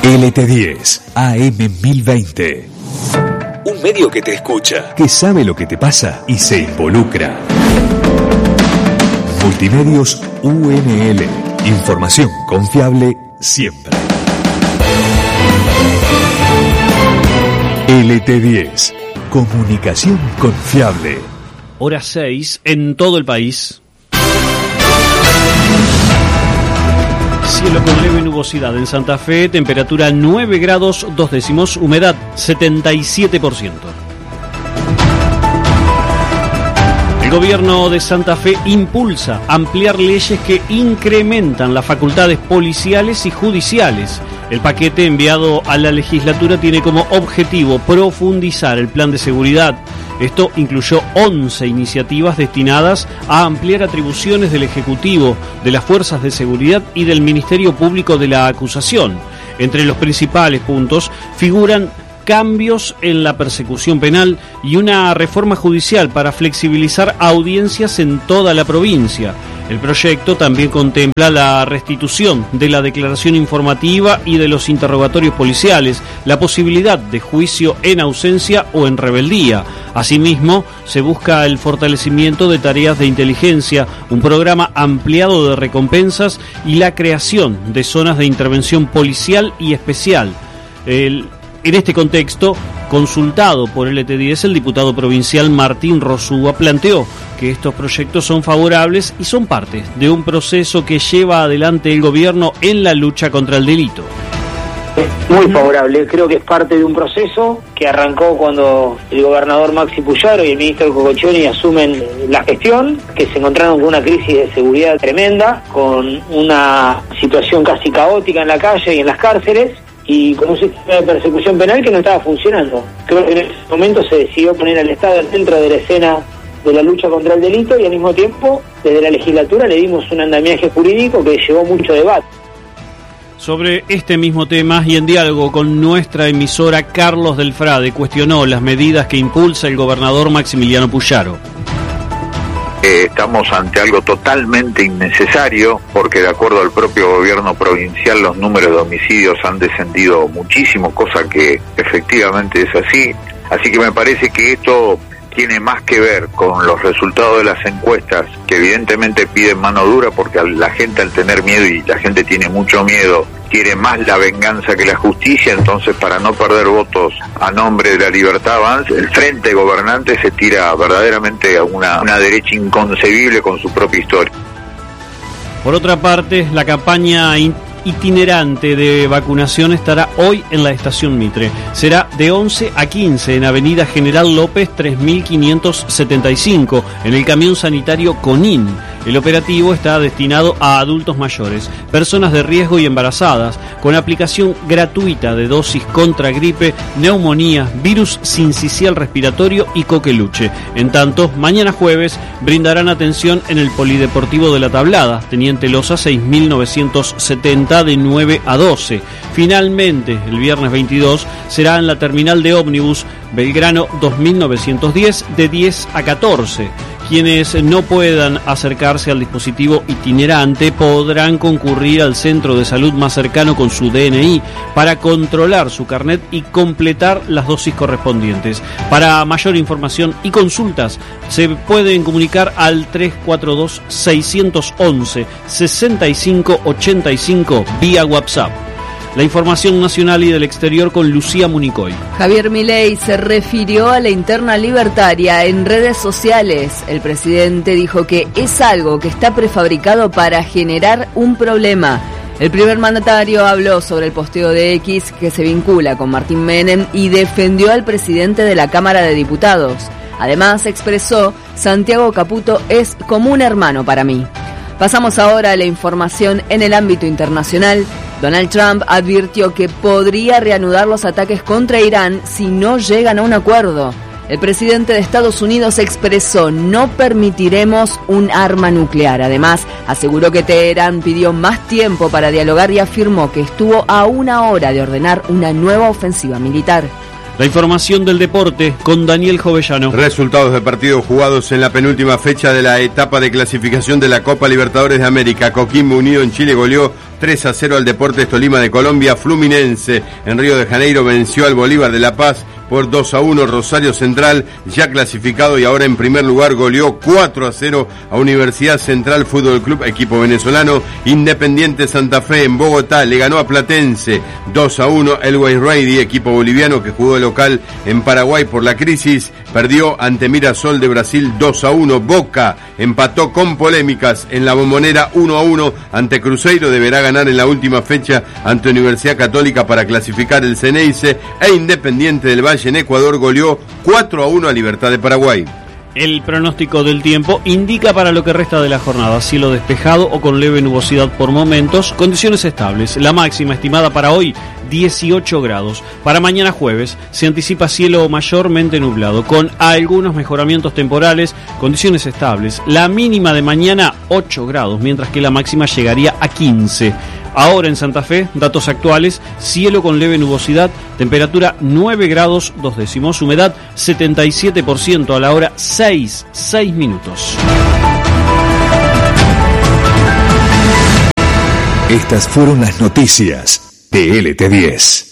LT10 AM 1020. Un medio que te escucha, que sabe lo que te pasa y se involucra. Multimedios UNL. Información confiable siempre. LT10. Comunicación confiable. Hora 6 en todo el país. Cielo con leve nubosidad en Santa Fe, temperatura 9 grados 2 décimos, humedad 77%. El gobierno de Santa Fe impulsa ampliar leyes que incrementan las facultades policiales y judiciales. El paquete enviado a la legislatura tiene como objetivo profundizar el plan de seguridad. Esto incluyó 11 iniciativas destinadas a ampliar atribuciones del Ejecutivo, de las Fuerzas de Seguridad y del Ministerio Público de la Acusación. Entre los principales puntos figuran cambios en la persecución penal y una reforma judicial para flexibilizar audiencias en toda la provincia. El proyecto también contempla la restitución de la declaración informativa y de los interrogatorios policiales, la posibilidad de juicio en ausencia o en rebeldía. Asimismo, se busca el fortalecimiento de tareas de inteligencia, un programa ampliado de recompensas y la creación de zonas de intervención policial y especial. En este contexto, consultado por LT10, el diputado provincial Martín Rosúa planteó que estos proyectos son favorables y son parte de un proceso que lleva adelante el gobierno en la lucha contra el delito. Muy favorable, creo que es parte de un proceso que arrancó cuando el gobernador Maxi Puyaro y el ministro Cococcioni asumen la gestión, que se encontraron con una crisis de seguridad tremenda, con una situación casi caótica en la calle y en las cárceles, y con un sistema de persecución penal que no estaba funcionando. Creo que en ese momento se decidió poner al Estado dentro de la escena de la lucha contra el delito y al mismo tiempo, desde la legislatura le dimos un andamiaje jurídico que llevó mucho debate. Sobre este mismo tema y en diálogo con nuestra emisora, Carlos Del Frade cuestionó las medidas que impulsa el gobernador Maximiliano Puyaro. Estamos ante algo totalmente innecesario porque de acuerdo al propio gobierno provincial los números de homicidios han descendido muchísimo, cosa que efectivamente es así. Así que me parece que esto tiene más que ver con los resultados de las encuestas, que evidentemente piden mano dura porque la gente, al tener miedo, y la gente tiene mucho miedo, quiere más la venganza que la justicia. Entonces, para no perder votos a nombre de la Libertad Avanza, el frente gobernante se tira verdaderamente a una derecha inconcebible con su propia historia. Por otra parte, la campaña itinerante de vacunación estará hoy en la estación Mitre. Será de 11 a 15 en Avenida General López 3575, en el camión sanitario Conin. El operativo está destinado a adultos mayores, personas de riesgo y embarazadas, con aplicación gratuita de dosis contra gripe, neumonía, virus sincicial respiratorio y coqueluche. En tanto, mañana jueves brindarán atención en el Polideportivo de la Tablada, Teniente Loza 6970, de 9 a 12. Finalmente, el viernes 22 será en la terminal de ómnibus Belgrano 2910, de 10 a 14. Quienes no puedan acercarse al dispositivo itinerante podrán concurrir al centro de salud más cercano con su DNI para controlar su carnet y completar las dosis correspondientes. Para mayor información y consultas se pueden comunicar al 342-611-6585 vía WhatsApp. La información nacional y del exterior con Lucía Municoy. Javier Milei se refirió a la interna libertaria en redes sociales. El presidente dijo que es algo que está prefabricado para generar un problema. El primer mandatario habló sobre el posteo de X que se vincula con Martín Menem y defendió al presidente de la Cámara de Diputados. Además expresó: Santiago Caputo es como un hermano para mí. Pasamos ahora a la información en el ámbito internacional. Donald Trump advirtió que podría reanudar los ataques contra Irán si no llegan a un acuerdo. El presidente de Estados Unidos expresó: no permitiremos un arma nuclear. Además, aseguró que Teherán pidió más tiempo para dialogar y afirmó que estuvo a una hora de ordenar una nueva ofensiva militar. La información del deporte con Daniel Jovellano. Resultados de partidos jugados en la penúltima fecha de la etapa de clasificación de la Copa Libertadores de América. Coquimbo Unido en Chile goleó 3-0 al Deportes Tolima de Colombia. Fluminense en Río de Janeiro venció al Bolívar de La Paz por 2-1. Rosario Central, ya clasificado y ahora en primer lugar, goleó 4-0 a Universidad Central Fútbol Club, equipo venezolano. Independiente Santa Fe en Bogotá le ganó a Platense 2-1. El Always Ready, equipo boliviano que jugó de local en Paraguay por la crisis, perdió ante Mirasol de Brasil 2-1. Boca empató con polémicas en la Bombonera 1-1 ante Cruzeiro. Deberá ganar en la última fecha ante Universidad Católica para clasificar el Ceneice. E Independiente del Valle en Ecuador goleó 4-1 a Libertad de Paraguay. El pronóstico del tiempo indica para lo que resta de la jornada cielo despejado o con leve nubosidad por momentos, condiciones estables. La máxima estimada para hoy 18 grados. Para mañana jueves se anticipa cielo mayormente nublado con algunos mejoramientos temporales, condiciones estables. La mínima de mañana 8 grados, mientras que la máxima llegaría a 15. Ahora en Santa Fe, datos actuales, cielo con leve nubosidad, temperatura 9 grados 2 décimos, humedad 77% a la hora 6 minutos. Estas fueron las noticias de LT10.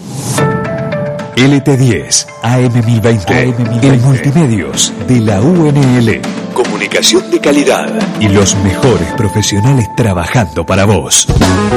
LT10, AM1020, el multimedios de la UNL. Comunicación de calidad y los mejores profesionales trabajando para vos.